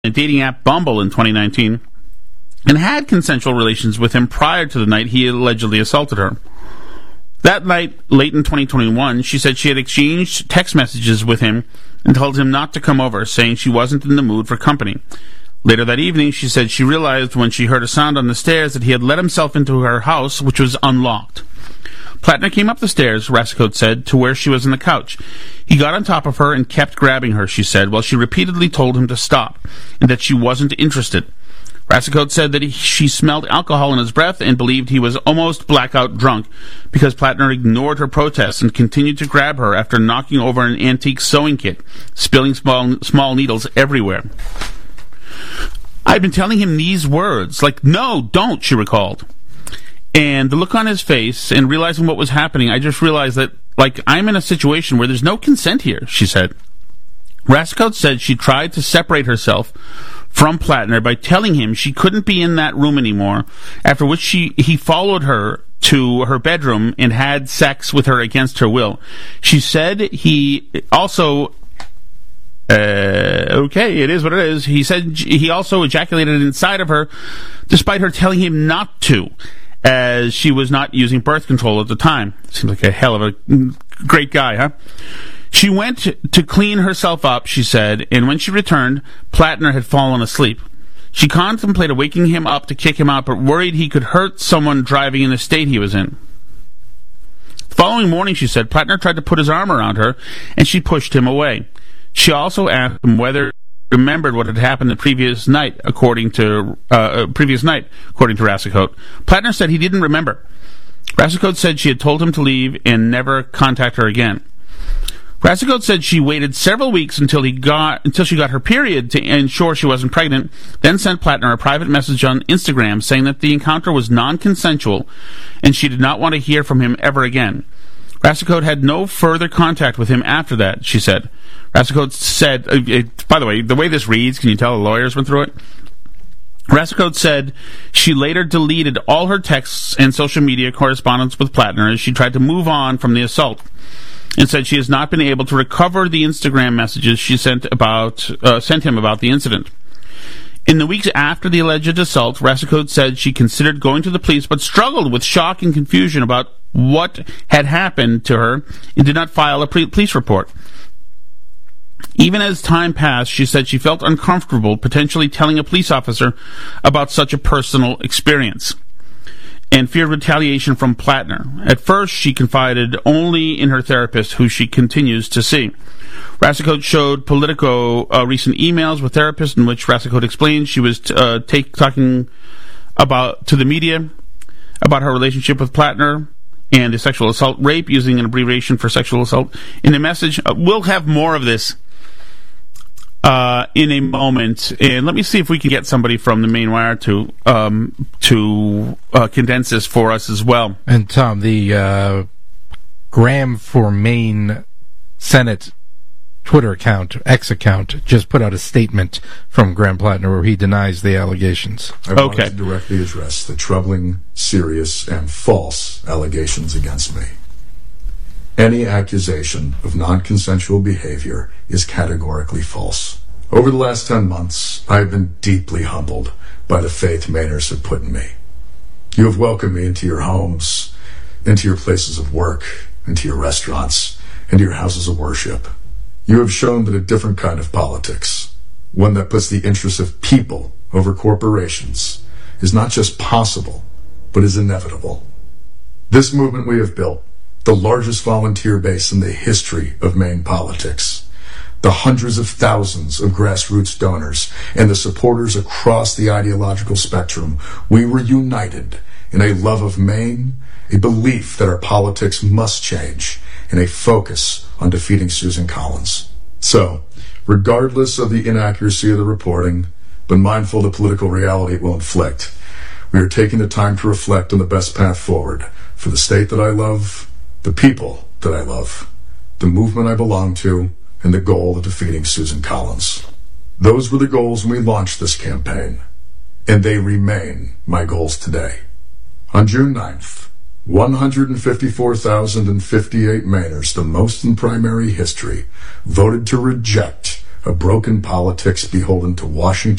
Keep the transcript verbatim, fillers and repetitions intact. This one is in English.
dating app Bumble in twenty nineteen and had consensual relations with him prior to the night he allegedly assaulted her. That night, late in twenty twenty-one, she said she had exchanged text messages with him and told him not to come over, saying she wasn't in the mood for company. Later that evening, she said she realized when she heard a sound on the stairs that he had let himself into her house, which was unlocked. Plattner came up the stairs, Rasicote said, to where she was on the couch. He got on top of her and kept grabbing her, she said, while she repeatedly told him to stop, and that she wasn't interested. Rasicote said that he, she smelled alcohol in his breath and believed he was almost blackout drunk because Plattner ignored her protests and continued to grab her after knocking over an antique sewing kit, spilling small, small needles everywhere. I'd been telling him these words, like, no, don't, she recalled. And the look on his face and realizing what was happening, I just realized that, like, I'm in a situation where there's no consent here, she said. Rasicote said she tried to separate herself from Plattner by telling him she couldn't be in that room anymore, after which she he followed her to her bedroom and had sex with her against her will. She said he also... Uh, okay, it is what it is. He said he also ejaculated inside of her, despite her telling him not to, as she was not using birth control at the time. Seems like a hell of a great guy, huh? She went to clean herself up, she said, and when she returned, Plattner had fallen asleep. She contemplated waking him up to kick him out, but worried he could hurt someone driving in the state he was in. The following morning, she said, Plattner tried to put his arm around her, and she pushed him away. She also asked him whether he remembered what had happened the previous night, according to uh, previous night, according to Rasicote. Plattner said he didn't remember. Rasicote said she had told him to leave and never contact her again. Rasicote said she waited several weeks until he got until she got her period to ensure she wasn't pregnant, then sent Plattner a private message on Instagram saying that the encounter was non-consensual and she did not want to hear from him ever again. Rasicote had no further contact with him after that, she said. Rasicote said, uh, it, by the way, the way this reads, can you tell the lawyers went through it? Rasicote said she later deleted all her texts and social media correspondence with Plattner as she tried to move on from the assault, and said she has not been able to recover the Instagram messages she sent about uh, sent him about the incident. In the weeks after the alleged assault, Rasicote said she considered going to the police but struggled with shock and confusion about what had happened to her and did not file a pre- police report. Even as time passed, she said she felt uncomfortable potentially telling a police officer about such a personal experience and feared retaliation from Plattner. At first, she confided only in her therapist, who she continues to see. Rasicote showed Politico uh, recent emails with therapists in which Rasicote explained she was uh, take, talking about to the media about her relationship with Plattner and the sexual assault rape, using an abbreviation for sexual assault. In the message, uh, we'll have more of this uh, in a moment, and let me see if we can get somebody from the main wire to um, to uh, condense this for us as well. And Tom, the uh, Graham for Maine Senate Twitter account, X account, just put out a statement from Graham Plattner where he denies the allegations. I okay. wanted to directly address the troubling, serious, and false allegations against me. Any accusation of non-consensual behavior is categorically false. Over the last ten months, I have been deeply humbled by the faith Mainers have put in me. You have welcomed me into your homes, into your places of work, into your restaurants, into your houses of worship. You have shown that a different kind of politics, one that puts the interests of people over corporations, is not just possible, but is inevitable. This movement we have built, the largest volunteer base in the history of Maine politics, the hundreds of thousands of grassroots donors, and the supporters across the ideological spectrum, we were united in a love of Maine, a belief that our politics must change, and a focus on defeating Susan Collins. So, regardless of the inaccuracy of the reporting, but mindful of the political reality it will inflict, we are taking the time to reflect on the best path forward for the state that I love, the people that I love, the movement I belong to, and the goal of defeating Susan Collins. Those were the goals when we launched this campaign, and they remain my goals today. On June ninth, one hundred fifty-four thousand fifty-eight Mainers, the most in primary history, voted to reject a broken politics beholden to Washington